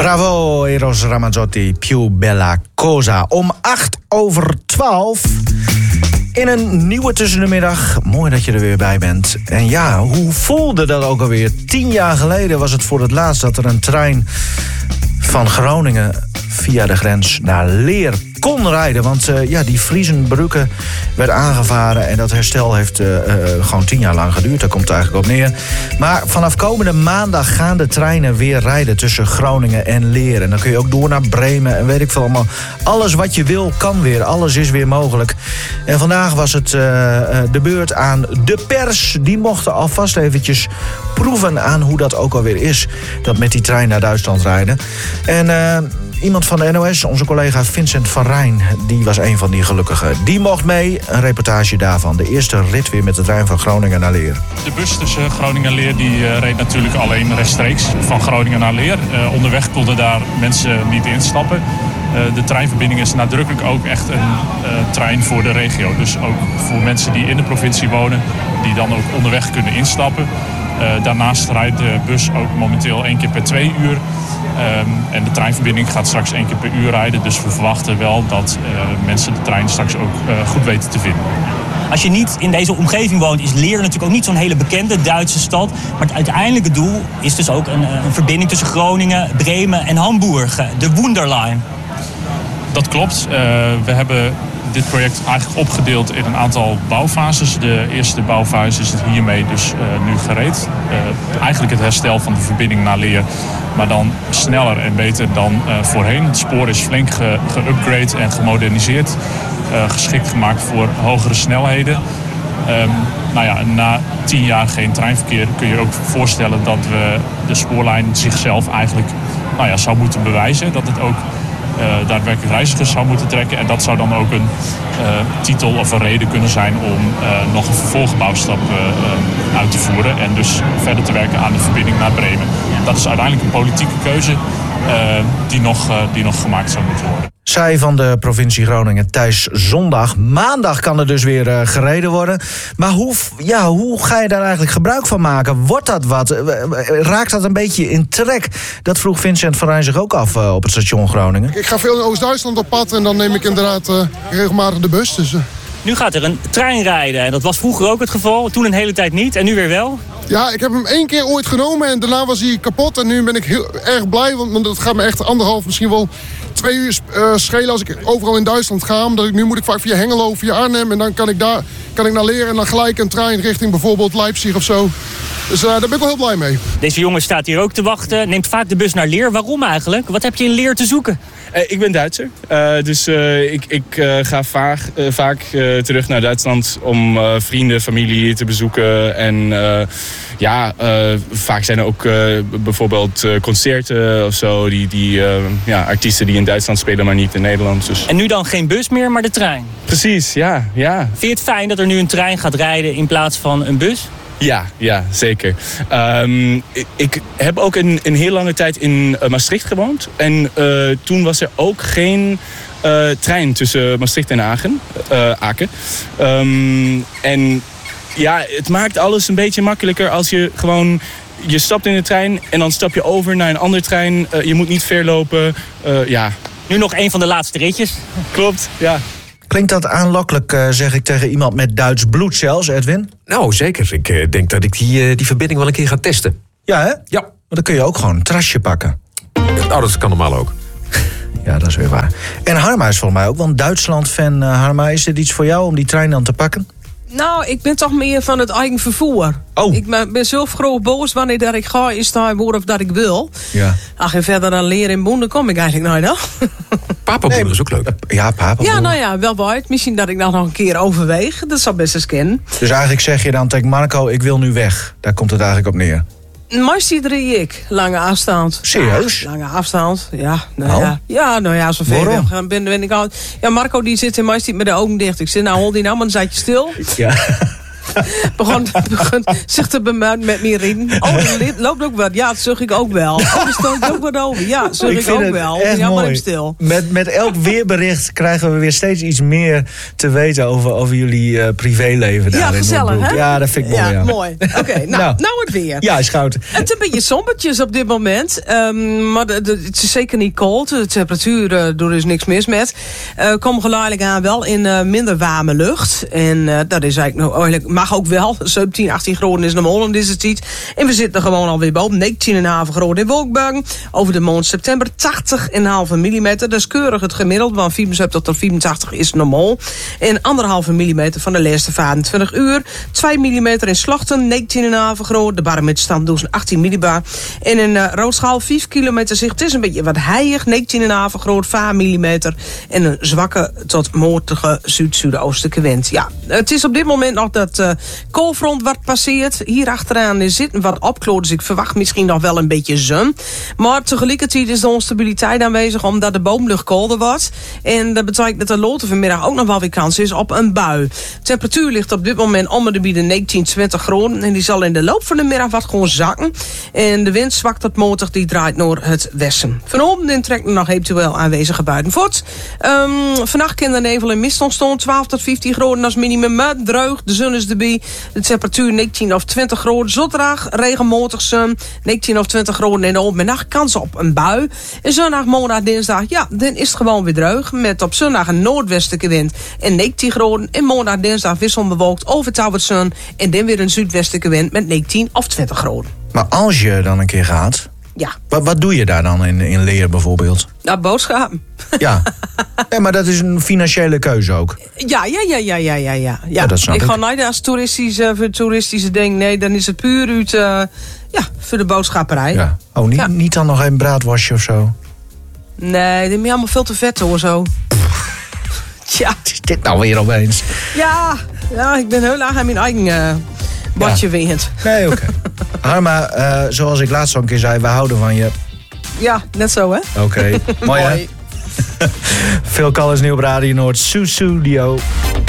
Bravo, Eros Ramazzotti, più bella cosa. Om 12:08 in een nieuwe tussen de middag. Mooi dat je er weer bij bent. En ja, hoe voelde dat ook alweer? 10 jaar geleden was het voor het laatst dat er een trein van Groningen via de grens naar Leer kon rijden. Want die Friesenbrücke werd aangevaren en dat herstel heeft gewoon 10 jaar lang geduurd. Daar komt het eigenlijk op neer. Maar vanaf komende maandag gaan de treinen weer rijden tussen Groningen en Leer. En dan kun je ook door naar Bremen en weet ik veel allemaal. Alles wat je wil kan weer. Alles is weer mogelijk. En vandaag was het de beurt aan de pers. Die mochten alvast eventjes proeven aan hoe dat ook alweer is. Dat met die trein naar Duitsland rijden. En iemand van de NOS, onze collega Vincent van Rijn, die was een van die gelukkigen. Die mocht mee, een reportage daarvan. De eerste rit weer met de trein van Groningen naar Leer. De bus tussen Groningen en Leer die reed natuurlijk alleen rechtstreeks van Groningen naar Leer. Onderweg konden daar mensen niet instappen. De treinverbinding is nadrukkelijk ook echt een trein voor de regio. Dus ook voor mensen die in de provincie wonen, die dan ook onderweg kunnen instappen. Daarnaast rijdt de bus ook momenteel 1 keer per 2 uur. En de treinverbinding gaat straks 1 keer per uur rijden. Dus we verwachten wel dat mensen de trein straks ook goed weten te vinden. Als je niet in deze omgeving woont, is Leer natuurlijk ook niet zo'n hele bekende Duitse stad. Maar het uiteindelijke doel is dus ook een verbinding tussen Groningen, Bremen en Hamburg. De Wunderline. Dat klopt. We hebben dit project eigenlijk opgedeeld in een aantal bouwfases. De eerste bouwfase is hiermee dus nu gereed. Eigenlijk het herstel van de verbinding naar Leer. Maar dan sneller en beter dan voorheen. Het spoor is flink geupgrade en gemoderniseerd. Geschikt gemaakt voor hogere snelheden. Na 10 jaar geen treinverkeer kun je ook voorstellen dat we de spoorlijn zichzelf eigenlijk zou moeten bewijzen. Dat het ook daadwerkelijk reizigers zou moeten trekken. En dat zou dan ook een titel of een reden kunnen zijn om nog een vervolgbouwstap uit te voeren. En dus verder te werken aan de verbinding naar Bremen. Dat is uiteindelijk een politieke keuze die nog gemaakt zou moeten worden. Zij van de provincie Groningen, Thijs Zondag. Maandag kan er dus weer gereden worden. Maar hoe ga je daar eigenlijk gebruik van maken? Wordt dat wat? Raakt dat een beetje in trek? Dat vroeg Vincent van Rijn zich ook af op het station Groningen. Ik ga veel in Oost-Duitsland op pad en dan neem ik inderdaad regelmatig de bus. Dus, Nu gaat er een trein rijden. En dat was vroeger ook het geval. Toen een hele tijd niet en nu weer wel. Ja, ik heb hem 1 keer ooit genomen en daarna was hij kapot. En nu ben ik heel erg blij, want dat gaat me echt 1,5, misschien wel 2 uur schelen als ik overal in Duitsland ga. Omdat nu moet ik vaak via Hengelo, via Arnhem. En dan kan ik naar Leer en dan gelijk een trein richting bijvoorbeeld Leipzig of zo. Dus daar ben ik wel heel blij mee. Deze jongen staat hier ook te wachten. Neemt vaak de bus naar Leer. Waarom eigenlijk? Wat heb je in Leer te zoeken? Ik ben Duitser. Dus ik ga vaak terug naar Duitsland om vrienden, familie te bezoeken. En vaak zijn er ook bijvoorbeeld concerten of zo. Artiesten die in Duitsland spelen, maar niet in Nederland. Dus. En nu dan geen bus meer, maar de trein? Precies, ja. Vind je het fijn dat er nu een trein gaat rijden in plaats van een bus? Ja, zeker. Ik heb ook een heel lange tijd in Maastricht gewoond. En toen was er ook geen trein tussen Maastricht en Aken. Het maakt alles een beetje makkelijker als je gewoon... Je stapt in de trein en dan stap je over naar een andere trein. Je moet niet ver lopen. Nu nog een van de laatste ritjes. Klopt, ja. Klinkt dat aanlokkelijk, zeg ik tegen iemand met Duits bloed zelfs, Edwin? Nou, zeker. Ik denk dat ik die verbinding wel een keer ga testen. Ja, hè? Ja. Maar dan kun je ook gewoon een trasje pakken. Nou, dat kan normaal ook. Ja, dat is weer waar. En Harma is volgens mij ook wel een Duitsland-fan. Harma, is dit iets voor jou om die trein dan te pakken? Nou, ik ben toch meer van het eigen vervoer. Oh. Ik ben zelf groot boos wanneer dat ik ga, is daar woord of dat ik wil. Ja. Ach, en verder dan Leer in Boende kom ik eigenlijk nooit nog. Papenboer is ook leuk. Ja, papenboer. Ja, nou ja, wel buiten. Misschien dat ik dat nog een keer overweeg. Dat zou best eens kennen. Dus eigenlijk zeg je dan tegen Marco, ik wil nu weg. Daar komt het eigenlijk op neer. Meestal drie ik, lange afstand. Serieus? Lange afstand, ja. Zover Waarom? ben ik al. Ja, Marco die zit in meestal met de ogen dicht. Ik zeg, nou hold die nou, maar dan zat je stil. Ja. begon zich te bemuiden met me rin. Oh, er loopt ook wat. Ja, dat zag ik ook wel. Oh, er stond ook wat over. Ja, dat zag ik ook wel. Echt ja, maar mooi. even stil. Met elk weerbericht krijgen we weer steeds iets meer te weten over jullie privéleven daar Ja, in gezellig, Noordbroek. hè? Ja, dat vind ik mooi. Ja, mooi. Oké, nou het weer. Ja, is goud. Het is een beetje sombertjes op dit moment. Maar het is zeker niet koud. De temperatuur, er is niks mis met. Komen geleidelijk aan wel in minder warme lucht. En dat is eigenlijk mag ook wel. 17, 18 graden is normaal in deze tijd. En we zitten gewoon alweer boven 19,5 graden in wolkbuien. Over de maand september 80,5 millimeter. Dat is keurig het gemiddeld. Want 74 tot 84 is normaal. En 1,5 millimeter van de laatste 24 uur. 2 millimeter in Slochten, 19,5 graden. De barometerstand doet 18 millibar. En in Roodschaal 5 kilometer zicht. Het is een beetje wat heilig. 19,5 graden, 5 millimeter. En een zwakke tot motorige zuid-zuidoostelijke wind. Ja, het is op dit moment nog dat koolfront wat passeert. Hier achteraan zitten wat opkloot. Dus ik verwacht misschien nog wel een beetje zon. Maar tegelijkertijd is de onstabiliteit aanwezig omdat de boomlucht kolder wordt. En dat betekent dat er later vanmiddag ook nog wel weer kans is op een bui. De temperatuur ligt op dit moment om de 19, 20 graden. En die zal in de loop van de middag wat gewoon zakken. En de wind zwakt tot matig, die draait naar het westen. Vanochtend trekt er nog eventueel aanwezige buiten voort. Vannacht kan de nevel en mist ontstaan. 12 tot 15 graden als minimum. Maar droog, de zon is erbij. De temperatuur 19 of 20 graden. Zondag regenmatig zon. 19 of 20 graden in de middag. Kans op een bui. En zondag, maandag, dinsdag. Ja, dan is het gewoon weer droog. Met op zondag een noordwestelijke wind. En 19 graden. En maandag, dinsdag wisselbewolkt over het zon. En dan weer een zuidwestelijke wind met 19 of 20 graden. Maar als je dan een keer gaat... Ja. Wat doe je daar dan in Leer bijvoorbeeld? Nou, boodschappen. Ja. Ja, maar dat is een financiële keuze ook. Ja, dat snap ik ik. ga niet als toeristische ding. Nee, dan is het puur uit, voor de boodschapperij. Ja. Oh, niet dan nog een braadwasje of zo? Nee, die is allemaal veel te vet hoor, zo. Tja. Wat is dit nou weer opeens? Ja, ik ben heel erg aan mijn eigen badje wehend. Nee, oké. Harma, zoals ik laatst al een keer zei, we houden van je. Ja, net zo hè. Oké. Mooi hè? Phil Collins, nieuw op Radio Noord, Studio.